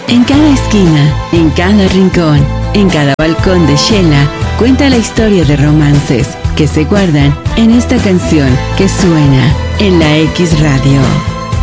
En cada esquina, en cada rincón, en cada balcón de Shela, cuenta la historia de romances que se guardan en esta canción que suena en la X Radio.